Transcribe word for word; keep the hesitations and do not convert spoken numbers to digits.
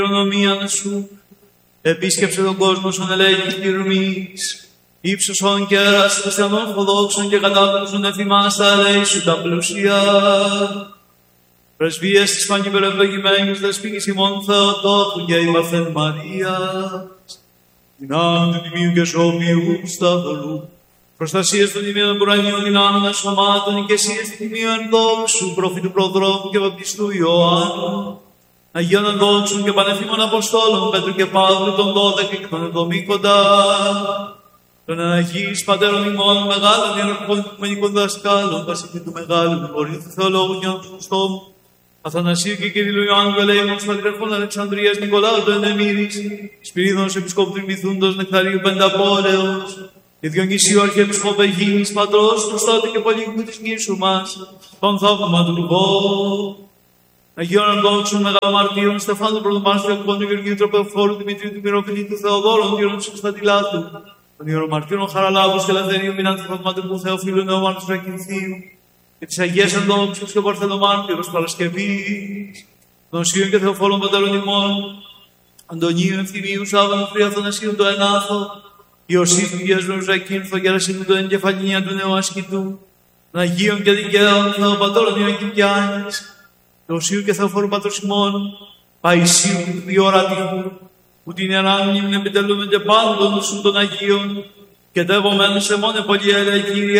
κληρονομία σου. Επίσκεψε τον κόσμο σου ελέγχης πυρμής. Ήψωσον και έρας χριστιανών ορθοδόξων και κατάπτωσον εφημάς τα ελέη σου τα πλούσια. Πρεσβείες της πανυπερευλογημένης δεσποίνης ημών Θεοτόκου και η Παθέν Μαρίας. Δυνάμει του Τιμίου και Σώπιου Σταυρού. Προστασίες των Τιμίων Πουρανίων δυνάμεων σωμάτων, οικεσίες του Τιμίου ενδόξου, προφήτου προδρόμου και βαπτιστού Ιωάννου. Αγίων ενδόξων και πανεφήμων Αποστόλων, Πέτρου και Παύλου, των δώδεκα και των ενδομήκοντα. Των Αγίης Πατέρων ημών, μεγάλων ιεραρχών οικουμενικών δασκάλων, Βασιλείου Μεγάλου, Βορείου του Θεολόγου και Χριστόμου, Αθανασίου και Κυρίλου Ιωάννου Ελέημος, Πατριαρχών Αλεξανδρίας, Νικολάου του Ενεμήρης, Σπυρίδωνος Επισκόπου Τριμηθούντος, Νεκταρίου Πενταπόρεως, και Διονυσίου Αρχιεπισκόπε Γης, Πατρός, Χριστότη και Πολύγου της γης σου μας, τον θαύμα του Λουβό. Αγίων Ενδόξων Μεγαλομαρτύρων, Στεφάνου Πρωτομάρτυρου, Κόντου Γεωργίου Τροπεοφόρου, Δημητρίου του Μυροφιλίτου, Θεοδόρων, Κύριων του Κωνσταντιλάτου, των Ιερομαρτύρων Χαραλάβους και Ελευθερίου, Μηνά του Θαυματικού Θεοφίλου, Νεομάρτυρου Ακινθίου, και της Αγίας Ενδόξης και Παρθενομάρτυρος Παρασκευής, των Οσίων και Θεοφόρων Πατέρων ημών, Αντωνίου Ευθυμίου, Σάββανου Τριαθωνασίου του Ενάθο, Ιωσήφ του Γεσμίου Ζακίνθο, Γερασίνου του Εγκεφαλινία του Νέου Ασκητού, των Αγίων και Δικαίων Θεοπατώρων Ιωακιμιάνης, του Οσίου και Θεοφόρου Πατρός ημών, Παϊσίου του Διορατικού, που την ιερά μνήμη επιτελούμε και πάντων των Αγίων, και τεύωμένους σε μόνε πολυέλαια Κύριε